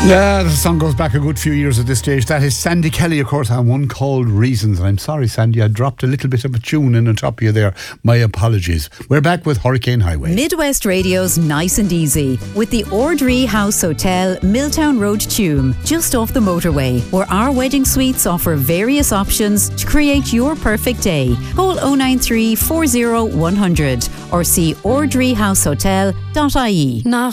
Yeah, the song goes back a good few years at this stage. That is Sandy Kelly, of course, on one called Reasons. And I'm sorry, Sandy, I dropped a little bit of a tune in on top of you there. My apologies. We're back with Hurricane Highway. Midwest Radio's Nice and Easy with the Ordree House Hotel, Milltown Road, Tuam, just off the motorway, where our wedding suites offer various options to create your perfect day. Call 093 40 100 or see ordreehousehotel.ie.